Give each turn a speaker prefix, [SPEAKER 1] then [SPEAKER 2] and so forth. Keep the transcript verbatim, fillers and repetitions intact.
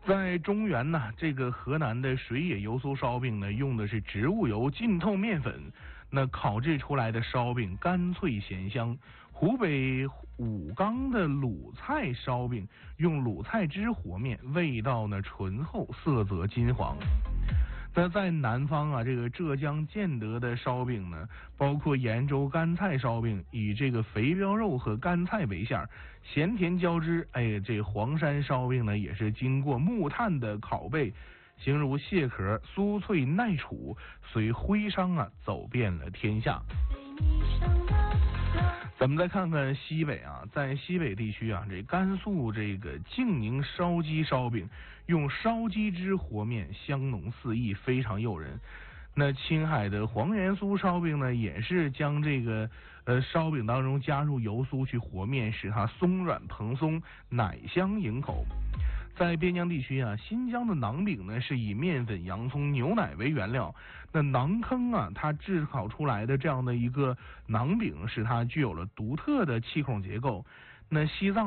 [SPEAKER 1] 在中原呢，这个河南的水野油酥烧饼呢，用的是植物油浸透面粉，那烤制出来的烧饼干脆咸香。湖北武冈的鲁菜烧饼用鲁菜汁和面，味道呢醇厚，色泽金黄。那在南方啊，这个浙江建德的烧饼呢，包括延州干菜烧饼，以这个肥膘肉和干菜为馅儿，咸甜交织。哎，这黄山烧饼呢，也是经过木炭的烤焙，形如蟹壳，酥脆耐储，随徽商啊走遍了天下。咱们再看看西北啊，在西北地区啊，这甘肃这个静宁烧鸡烧饼，用烧鸡汁和面，香浓四溢，非常诱人。那青海的黄元酥烧饼呢，也是将这个呃烧饼当中加入油酥去和面，使它松软蓬松，奶香盈口。在边疆地区啊，新疆的馕饼呢是以面粉、洋葱、牛奶为原料。那馕坑啊，它制烤出来的这样的一个馕饼，使它具有了独特的气孔结构。那西藏